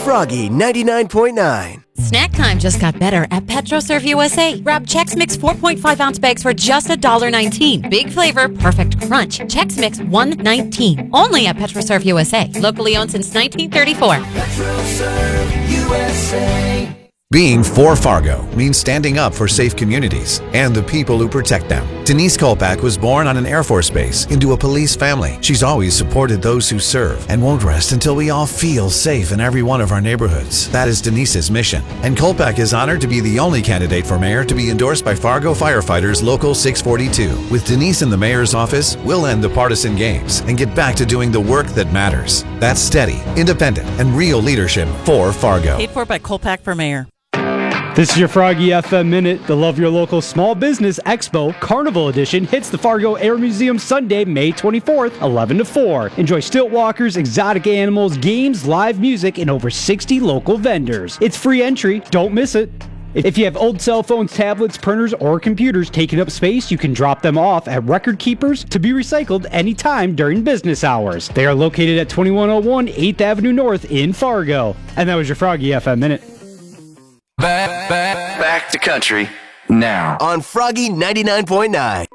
Froggy 99.9. Snack time just got better at PetroServe USA. Grab Chex Mix 4.5-ounce bags for just $1.19. Big flavor, perfect crunch. Chex Mix $1.19. Only at PetroServe USA. Locally owned since 1934. PetroServe USA. Being for Fargo means standing up for safe communities and the people who protect them. Denise Kolpak was born on an Air Force base into a police family. She's always supported those who serve and won't rest until we all feel safe in every one of our neighborhoods. That is Denise's mission. And Kolpak is honored to be the only candidate for mayor to be endorsed by Fargo Firefighters Local 642. With Denise in the mayor's office, we'll end the partisan games and get back to doing the work that matters. That's steady, independent, and real leadership for Fargo. Paid for by Kolpak for mayor. This is your Froggy FM Minute. The Love Your Local Small Business Expo Carnival Edition hits the Fargo Air Museum Sunday, May 24th, 11 to 4. Enjoy stilt walkers, exotic animals, games, live music, and over 60 local vendors. It's free entry. Don't miss it. If you have old cell phones, tablets, printers, or computers taking up space, you can drop them off at Record Keepers to be recycled anytime during business hours. They are located at 2101 8th Avenue North in Fargo. And that was your Froggy FM Minute. Back to country now On Froggy 99.9.